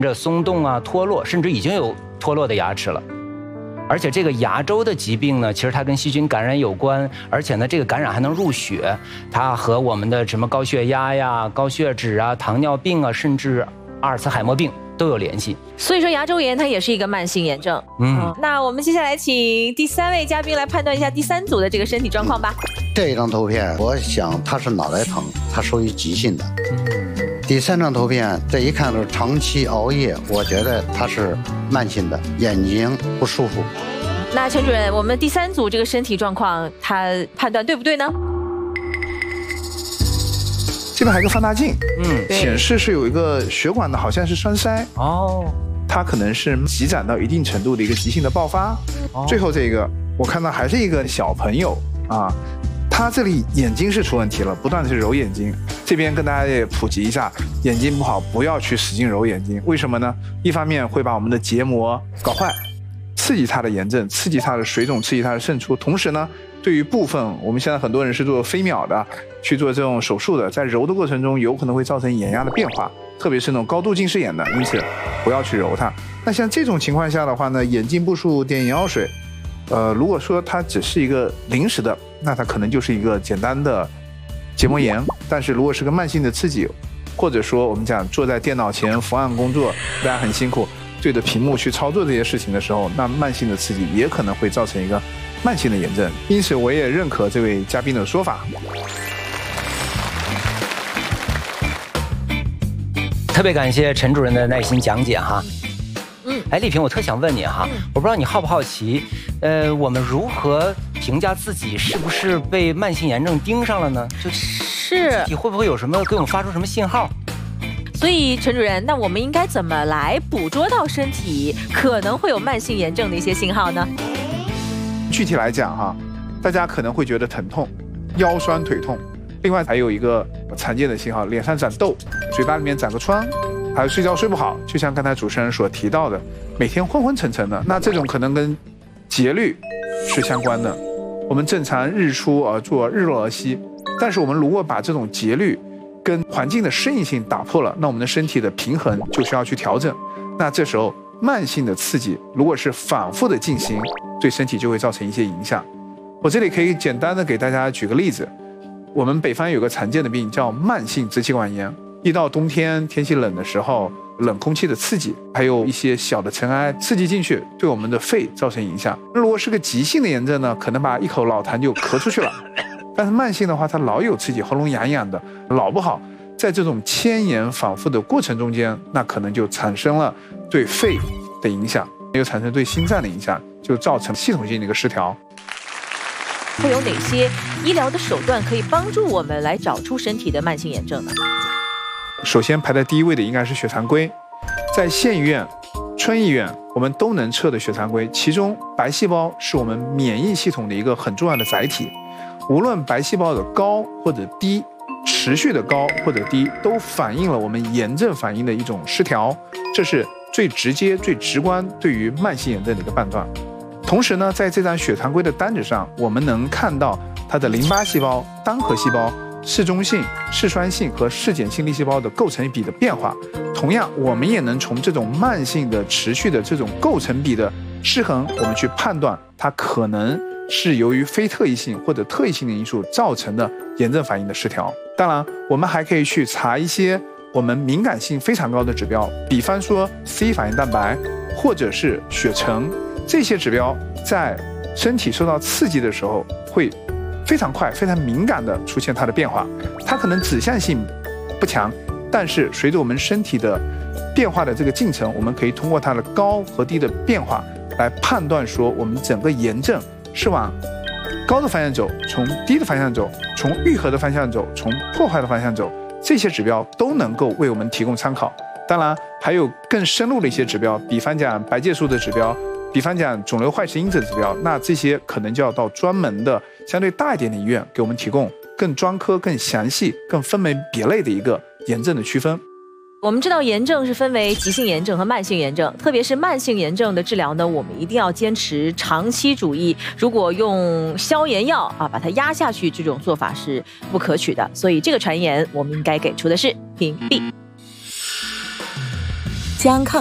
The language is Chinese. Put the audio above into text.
这松动啊、脱落，甚至已经有脱落的牙齿了。而且这个牙周的疾病呢，其实它跟细菌感染有关，而且呢，这个感染还能入血，它和我们的什么高血压呀、高血脂啊、糖尿病啊，甚至阿尔茨海默病都有联系。 所以说牙周炎它也是一个慢性炎症。那我们接下来请第3位嘉宾来判断一下第3组的这个身体状况吧。 这一张图片，我想他是脑袋疼，它属于急性的。第3张图片，这一看就是长期熬夜，我觉得他是慢性的，眼睛不舒服。 那陈主任，我们第3组这个身体状况，他判断对不对呢？ 这边还有一个放大镜，显示是有一个血管的，好像是栓塞哦，它可能是积攒到一定程度的一个急性的爆发。最后这个，我看到还是一个小朋友啊。他这里眼睛是出问题了，不断的去揉眼睛。这边跟大家也普及一下，眼睛不好不要去使劲揉眼睛，为什么呢？一方面会把我们的结膜搞坏，刺激它的炎症，刺激它的水肿，刺激它的渗出。同时呢，对于部分我们现在很多人是做飞秒的，去做这种手术的，在揉的过程中有可能会造成眼压的变化，特别是那种高度近视眼的，因此不要去揉它。那像这种情况下的话呢，眼镜部数点眼药水，如果说它只是一个临时的，那它可能就是一个简单的结膜炎。但是如果是个慢性的刺激，或者说我们讲坐在电脑前伏案工作，大家很辛苦，对着屏幕去操作这些事情的时候，那慢性的刺激也可能会造成一个慢性的炎症。因此我也认可这位嘉宾的说法。 特别感谢陈主任的耐心讲解哈。丽萍，我特想问你哈，我不知道你好不好奇，我们如何评价自己是不是被慢性炎症盯上了呢？就是你会不会有什么给我们发出什么信号？ 所以陈主任，那我们应该怎么来捕捉到身体可能会有慢性炎症的一些信号呢？ 具体来讲哈，大家可能会觉得疼痛、腰酸腿痛，另外还有一个常见的信号，脸上长痘，嘴巴里面长个疮。还有睡觉睡不好，就像刚才主持人所提到的，每天昏昏沉沉的，那这种可能跟节律是相关的。我们正常日出而作，日落而息，但是我们如果把这种节律跟环境的适应性打破了，那我们的身体的平衡就需要去调整。那这时候慢性的刺激如果是反复的进行，对身体就会造成一些影响。我这里可以简单的给大家举个例子，我们北方有个常见的病叫慢性支气管炎。一到冬天天气冷的时候，冷空气的刺激，还有一些小的尘埃刺激进去，对我们的肺造成影响。如果是个急性的炎症呢，可能把一口老痰就咳出去了。但是慢性的话，它老有刺激，喉咙痒痒的，老不好，在这种牵延反复的过程中间，那可能就产生了对肺的影响，又产生对心脏的影响，就造成系统性的一个失调。 会有哪些医疗的手段可以帮助我们来找出身体的慢性炎症呢？ 首先排在第一位的应该是血常规，在县医院、村医院我们都能测的血常规，其中白细胞是我们免疫系统的一个很重要的载体，无论白细胞的高或者低，持续的高或者低，都反映了我们炎症反应的一种失调，这是最直接最直观对于慢性炎症的一个判断。同时呢，在这张血常规的单子上，我们能看到它的淋巴细胞、单核细胞、嗜中性、嗜酸性和嗜碱性粒细胞的构成比的变化。同样，我们也能从这种慢性的持续的这种构成比的失衡，我们去判断它可能是由于非特异性或者特异性的因素造成的炎症反应的失调。当然，我们还可以去查一些我们敏感性非常高的指标，比方说 C 反应蛋白或者是血橙，这些指标在身体受到刺激的时候会非常快、非常敏感的出现它的变化。它可能指向性不强，但是随着我们身体的变化的这个进程，我们可以通过它的高和低的变化来判断说我们整个炎症是往高的方向走，从低的方向走，从愈合的方向走，从破坏的方向走，这些指标都能够为我们提供参考。当然还有更深入的一些指标，比方讲白介素的指标，比方讲肿瘤坏死因子的指标，那这些可能就要到专门的相对大一点的医院给我们提供更专科、更详细、更分门别类的一个炎症的区分。 我们知道炎症是分为急性炎症和慢性炎症，特别是慢性炎症的治疗呢，我们一定要坚持长期主义。如果用消炎药把它压下去，这种做法是不可取的。所以这个传言我们应该给出的是屏蔽。 将抗